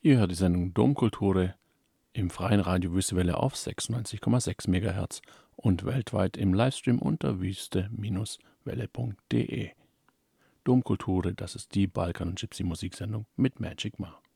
Ihr hört die Sendung Domkulture im freien Radio Wüstewelle auf 96,6 MHz und weltweit im Livestream unter wüste-welle.de. Domkulture, das ist die Balkan- und Gypsy-Musiksendung mit Magic Ma.